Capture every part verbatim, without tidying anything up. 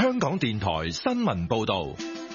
香港電台新聞報道。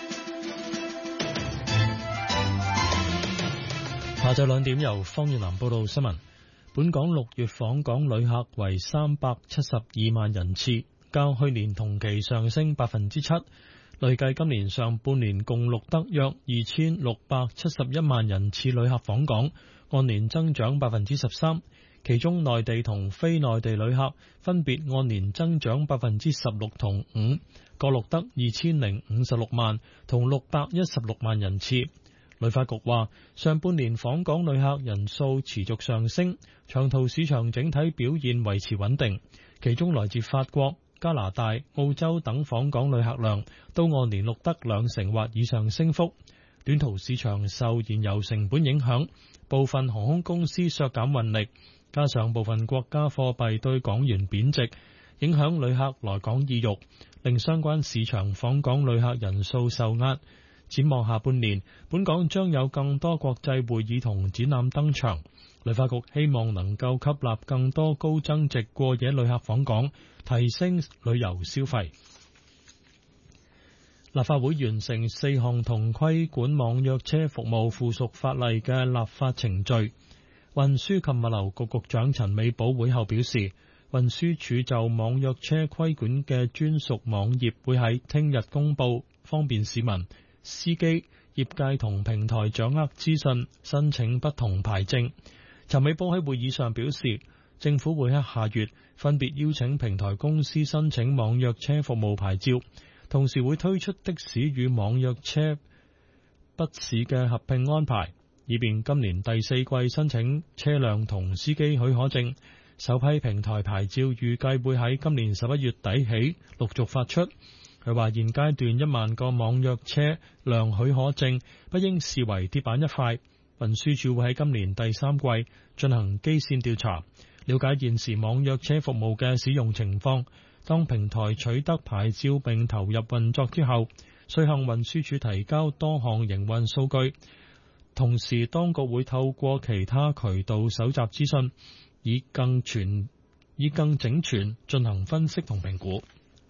下晝兩點由方月南報道新聞。本港六月訪港旅客為三百七十二萬人次，較去年同期上升百分之七。累計今年上半年共錄得約二千六百七十一萬人次旅客訪港，按年增長百分之十三。其中內地同非內地旅客分別按年增長百分之十六同五，各錄得二千零五十六萬同六百一十六萬人次。旅發局話，上半年訪港旅客人數持續上升，長途市場整體表現維持穩定，其中來自法國、加拿大、澳洲等訪港旅客量都按年錄得兩成或以上升幅。短途市場受燃油成本影響，部分航空公司削減運力，加上部分國家貨幣對港元貶值，影響旅客來港意欲，令相關市場訪港旅客人數受壓。展望下半年，本港將有更多國際會議同展覽登場。旅發局希望能夠吸納更多高增值過夜旅客訪港，提升旅遊消費。立法會完成四項同規管網約車服務附屬法例嘅立法程序。運輸及物流局局長陳美寶會後表示，運輸署就網約車規管嘅專屬網頁會喺聽日公布，方便市民、司機、業界同平台掌握資訊，申請不同牌證。陳美寶喺會議上表示，政府會喺下月分別邀請平台公司申請網約車服務牌照，同時會推出的士與網約車筆試嘅合併安排，以便今年第四季申請車輛同司機許可證。首批平台牌照預計會喺今年十一月底起陸續發出。佢話現階段一萬個網約車輛許可證不應視為鐵板一塊，運輸署會喺今年第三季進行基線調查，了解現時網約車服務嘅使用情況。當平台取得牌照並投入運作之後，須向運輸署提交多項營運數據。同時，當局會透過其他渠道搜集資訊，以更全、以更整全進行分析同評估。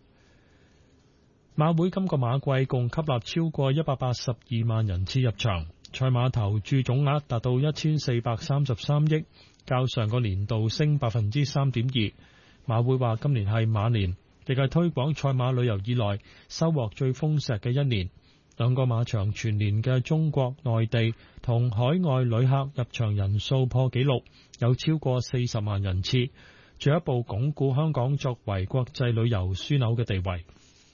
馬會今個馬季共吸納超過一百八十二萬人次入場，賽馬投注總額達到一千四百三十三億，較上個年度升百分之三點二。馬會話今年係馬年，亦係推廣賽馬旅遊以來收穫最豐碩嘅一年。兩個馬場全年嘅中國內地同海外旅客入場人數破紀錄，有超過四十萬人次，進一步鞏固香港作為國際旅遊樞紐嘅地位。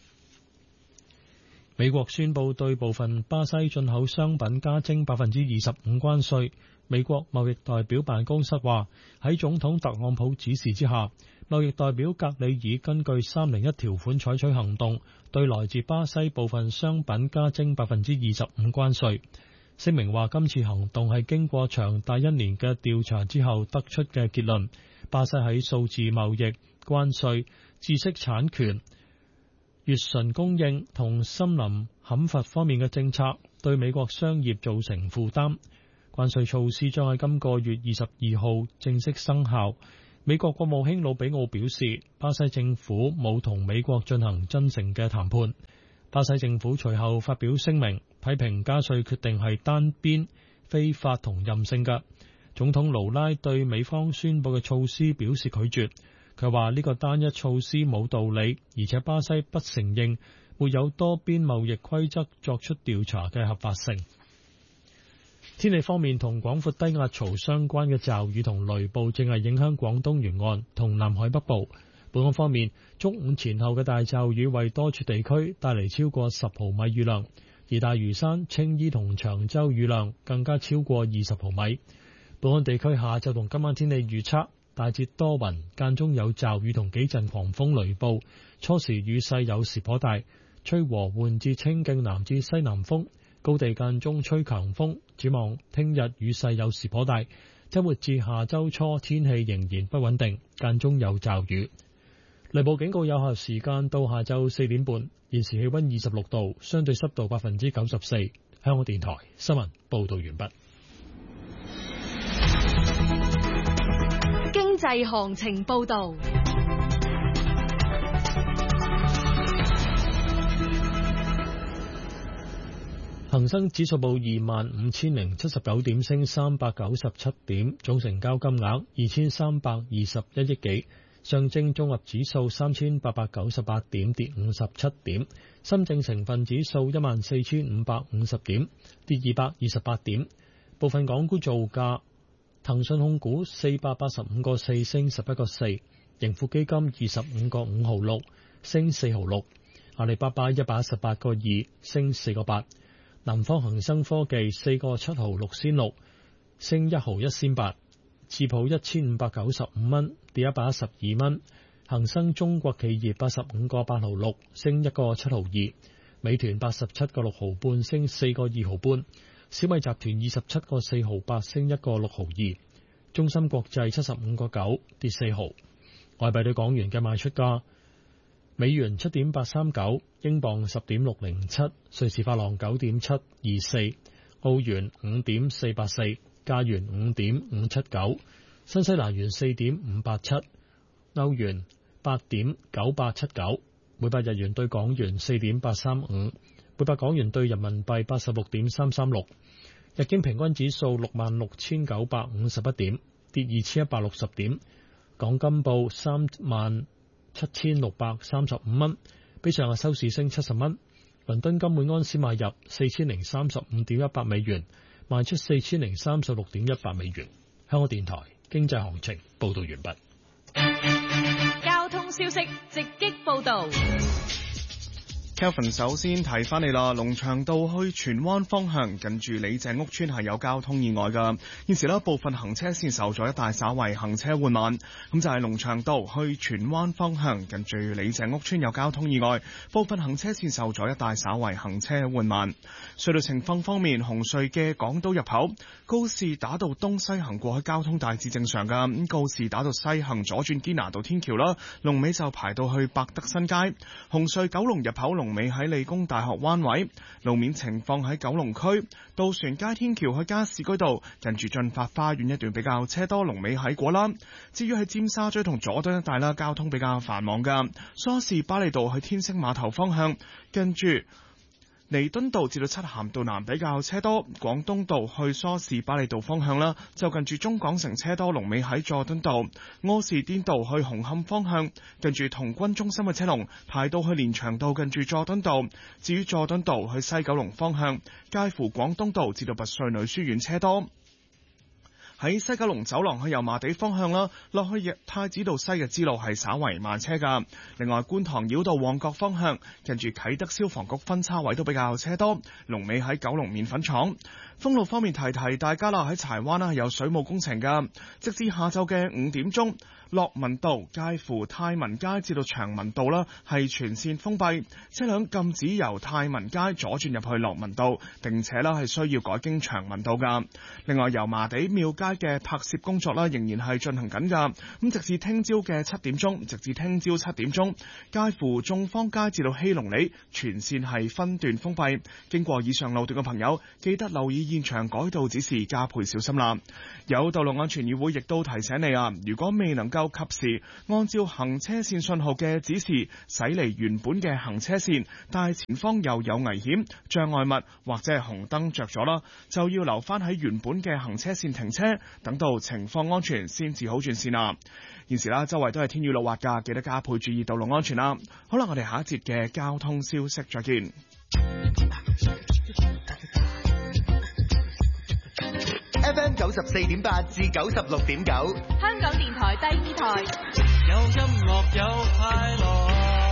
美國宣布對部分巴西進口商品加徵百分之二十五關稅。美國貿易代表辦公室話，喺總統特朗普指示之下，貿易代表格里爾根據三零一條款採取行動，對來自巴西部分商品加徵百分之二十五關稅。聲明話，今次行動係經過長達一年嘅調查之後得出嘅結論。巴西喺數字貿易、關稅、知識產權、乙醇供應同森林砍伐方面嘅政策對美國商業造成負擔。關稅措施將喺今個月二十二號正式生效。美國國務卿魯比奧表示，巴西政府冇同美國進行真誠嘅談判。巴西政府隨後發表聲明，批評加稅決定係單邊、非法同任性嘅。總統盧拉對美方宣布嘅措施表示拒絕。佢話呢個單一措施冇道理，而且巴西不承認沒有多邊貿易規則作出調查嘅合法性。天氣方面，同廣闊低壓槽相關嘅驟雨同雷暴正係影響廣東沿岸同南海北部。本港方面，中午前後嘅大驟雨為多處地區帶嚟超過十毫米雨量，而大嶼山、青衣同長洲雨量更加超過二十毫米。本港地區下晝同今晚天氣預測，大致多雲，間中有驟雨同幾陣狂風雷暴，初時雨勢有時頗大，吹和緩至清勁南至西南風，高地間中吹強風。展望聽日雨勢有時頗大，周末至下周初天氣仍然不穩定，間中有驟雨。雷暴警告有效時間到下晝四點半。現時氣溫二十六度，相對濕度百分之九十四。香港電台新聞報道完畢。 經濟行情報道。 恒生指數報二萬五千零七十九點，升三百九十七點，總成交金額二千三百二十一億幾。上證綜合指數三千八百九十八點，跌五十七點。深證成分指數一萬四千五百五十點，跌二百二十八點。部分港股造價：騰訊控股四百八十五個四升十一個四，盈富基金二十五個五毫六升四毫六，阿里巴巴一百一十八個二升四個八。南方恒生科技四個七毫六仙六，升一毫一仙八；智普一千五百九十五蚊，跌一百一十二蚊；恒生中國企業八十五個八毫六，升一個七毫二；美團八十七個六毫半，升四個二毫半；小米集團二十七個四毫八，升一個六毫二；中芯國際七十五個九，跌四毫。外幣對港元嘅賣出價。美元七點八三九，英鎊十點六零七，瑞士法郎九點七二四，澳元五點四八四，加元五點五七九，新西蘭元四點五八七，歐元八點九八七九，每百日元對港元四點八三五，每百港元對人民幣八十六點三三六。日經平均指數六萬六千九百五十一點，跌二千一百六十點。港金報三萬七千六百三十五蚊，比上日收市升七十蚊。倫敦金每安士買入四千零三十五點一八美元，賣出四千零三十六點一八美元。香港電台經濟行情報道完畢。 交通消息直擊報道。 Kelvin 首先提翻你啦，龍翔道去荃灣方向近住李鄭屋村係有交通意外㗎，現時呢部分行車線受阻，一帶稍為行車緩慢。咁就係龍翔道去荃灣方向近住李鄭屋村有交通意外，部分行車線受阻，一帶稍為行車緩慢。隧道情況方面，紅隧嘅港島入口告士打道東西行過去交通大致正常㗎，咁告士打道西行左轉堅拿道天橋啦，龍尾就排到去百德新街。紅隧九龍入口龍尾喺理工大學灣位。路面情況喺九龍區渡船街天橋去加士居道近住駿發花園一段比較車多，龍尾喺果欄。至於喺尖沙咀同佐敦一帶啦，交通比較繁忙㗎。梳士巴利道去天星碼頭方向跟住彌敦道至到漆咸道南比較車多，廣東道去梳士巴利道方向啦，就近住中港城車多，龍尾喺佐敦道。柯士甸道去紅磡方向，近住童軍中心嘅車龍排到去連翔道近住佐敦道。至於佐敦道去西九龍方向，介乎廣東道至到拔萃女書院車多。喺西九龍走廊去油麻地方向啦，落去太子道西嘅支路係稍為慢車㗎。另外，觀塘繞道旺角方向近住啟德消防局分叉位都比較車多，龍尾喺九龍麵粉廠。封路方面提提大家啦，喺柴灣啦有水務工程㗎，直至下晝嘅五點鐘，樂民道介乎泰民街至到長民道啦係全線封閉，車輛禁止由泰民街左轉入去樂民道，並且啦係需要改經長民道㗎。另外，油麻地廟街嘅拍攝工作啦仍然係進行緊㗎，咁直至聽朝嘅七點鐘，直至聽朝七點鐘，介乎眾坊街至到希隆里全線係分段封閉。經過以上路段嘅朋友，記得留意現場改道指示，加倍小心啦。有道路安全議會亦都提醒你啊，如果未能夠及時按照行車線信號嘅指示駛離原本嘅行車線，但係前方又有危險障礙物或者係紅燈着咗啦，就要留翻喺原本嘅行車線停車，等到情況安全先至好轉線啦。現時啦，周圍都係天雨路滑㗎，記得加倍注意道路安全啦。好啦，我哋下一節嘅交通消息再見。 F M 九十四點八至九十六點九， 香港電台第二台， 有音樂有快樂。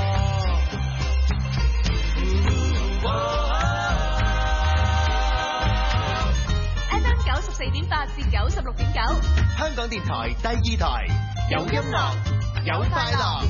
F M 九十四點八至九十六點九， 香港電台第二台，有音樂有快樂。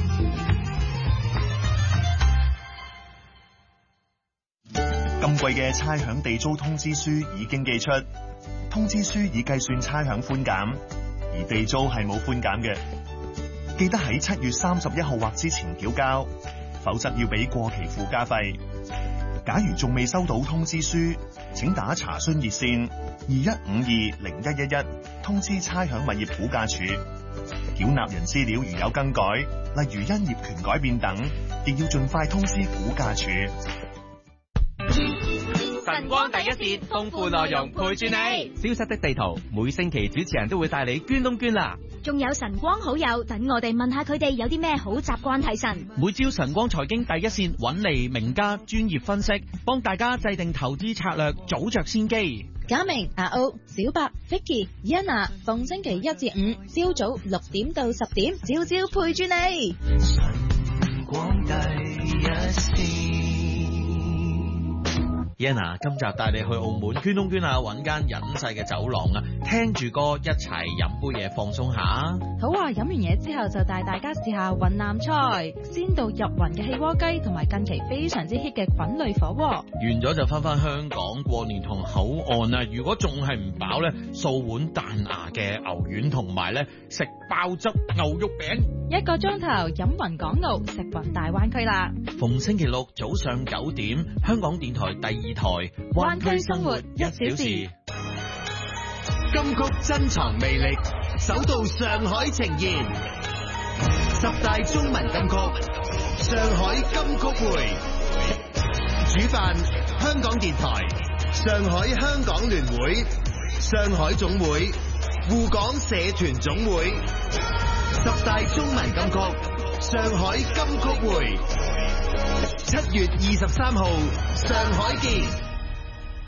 今季嘅差餉地租通知書已經寄出，通知書已計算差餉寬減，而地租係冇寬減嘅。記得喺七月三十一號或之前繳交，否則要俾過期附加費。假如仲未收到通知書，請打查詢熱線二一五二零一一一通知差餉物業估價署。繳納人資料如有更改，例如因業權改變等，亦要盡快通知估價署。 晨光第一線，豐富內容陪住你。 消失的地圖，每星期主持人都會帶你捐東捐啦。 仲有晨光好友，等我哋問下佢哋有啲咩好習慣提神。 每朝晨光財經第一線揾嚟名家專業分析，幫大家制定投資策略，早着先機。 嘉明、阿歐、小白、Vicky、Yana， 逢星期一至五朝早六點到十點，朝朝陪住你。晨光第一線。 Yana 今集帶你去澳門捐東捐下，揾間隱世嘅酒廊啊，聽住歌一齊飲杯嘢放鬆下。 好啊，飲完嘢之後就帶大家試下雲南菜，鮮度入雲嘅氣鍋雞，同埋近期非常之 hit 嘅菌類火鍋。 完咗就翻返香港過年同口岸啊！如果仲係唔飽呢，掃碗彈牙嘅牛丸同埋呢食爆汁牛肉餅。 一個鐘頭飲雲港澳，食雲大灣區啦！ 逢星期六早上九點，香港電台第二台灣區生活一小時。 金曲珍藏魅力，首度上海呈現十大中文金曲，上海金曲會。主辦香港電台、上海香港聯會、上海總會、滬港社團總會。十大中文金曲，上海金曲會，七月二十三號，上海見。